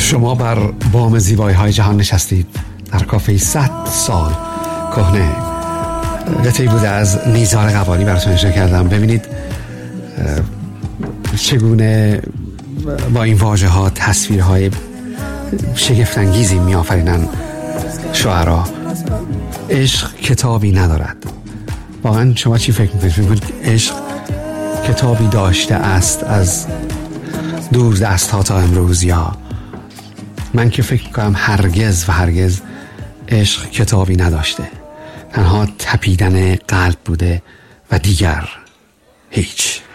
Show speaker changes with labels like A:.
A: شما بر بام زیبایی های جهان نشستید در کافه 100 سال کهنه. قطعی بوده از نیزار قبانی براتون اجرا کردم. ببینید چگونه با این واژه ها تصویرهای شگفت‌انگیزی می آفرینن شاعرها. عشق کتابی ندارد. واقعا شما چی فکر میکنید؟ عشق کتابی داشته است از دور دست ها تا امروز؟ یا من که فکر کنم هرگز و هرگز عشق کتابی نداشته، تنها تپیدن قلب بوده و دیگر هیچ.